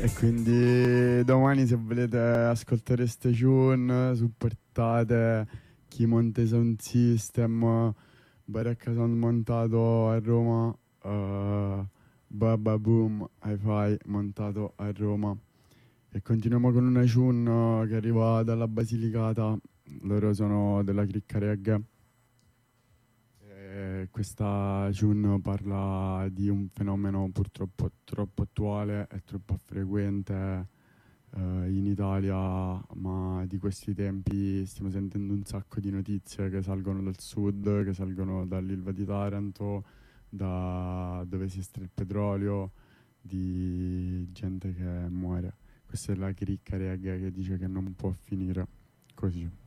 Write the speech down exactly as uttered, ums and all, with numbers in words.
E quindi domani, se volete ascoltare ste tune, supportate chi monta i sound system, Baracca Sound montato a Roma, uh, Baba Boom Hi-Fi montato a Roma. E continuiamo con una tune che arriva dalla Basilicata, loro sono della cricca reggae. E questa tune parla di un fenomeno purtroppo troppo attuale e troppo frequente eh, in Italia, ma di questi tempi stiamo sentendo un sacco di notizie che salgono dal sud, che salgono dall'Ilva di Taranto, da dove si estrae il petrolio, di gente che muore. Questa è la cricca reggae che dice che non può finire così.